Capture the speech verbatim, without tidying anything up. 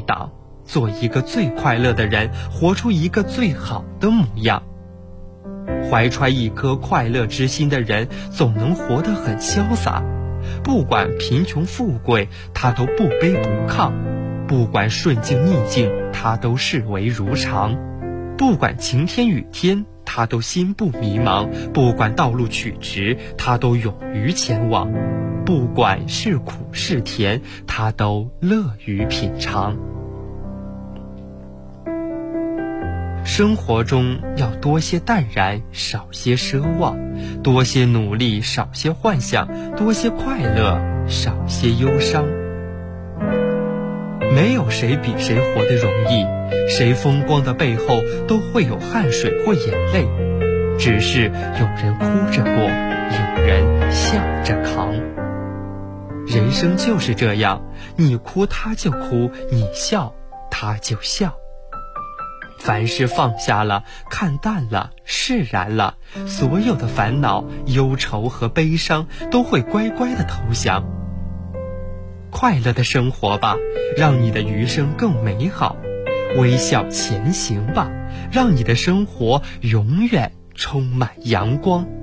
档，做一个最快乐的人，活出一个最好的模样。怀揣一颗快乐之心的人，总能活得很潇洒。不管贫穷富贵，他都不卑不亢；不管顺境逆境，他都视为如常；不管晴天雨天，他都心不迷茫；不管道路曲直，他都勇于前往；不管是苦是甜，他都乐于品尝。生活中要多些淡然，少些奢望；多些努力，少些幻想；多些快乐，少些忧伤。没有谁比谁活得容易，谁风光的背后都会有汗水或眼泪，只是有人哭着过，有人笑着扛。人生就是这样，你哭他就哭，你笑他就笑。凡事放下了，看淡了，释然了，所有的烦恼、忧愁和悲伤都会乖乖地投降。快乐的生活吧，让你的余生更美好；微笑前行吧，让你的生活永远充满阳光。